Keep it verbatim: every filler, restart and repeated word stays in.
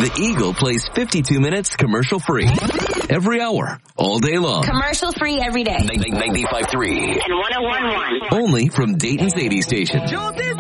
The Eagle plays fifty-two minutes commercial-free. Every hour, all day long. Commercial-free every day. ninety-five point three. And one oh one point one. Only from Dayton's eighty station. Yo, this